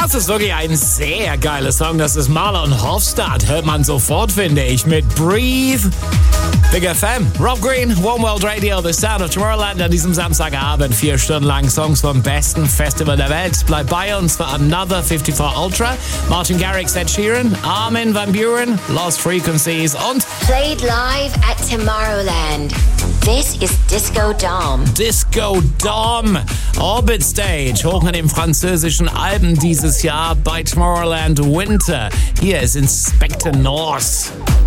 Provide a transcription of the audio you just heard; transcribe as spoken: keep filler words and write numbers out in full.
Das ist wirklich ein sehr geiler Song. Das ist Mahler und Hofstad. Hört man sofort, finde ich, mit Breathe. Big F M, Rob Green, One World Radio, The Sound of Tomorrowland an diesem Samstagabend. Vier Stunden lang Songs vom besten Festival der Welt. Bleibt bei uns für Another fifty-four Ultra. Martin Garrix, Ed Sheeran, Armin van Buuren, Lost Frequencies und Played live at Tomorrowland. This is Disco Dom. Disco Dom. Orbit Stage, hoch in den französischen Alpen dieses Jahr bei Tomorrowland Winter. Hier ist Inspector Norse.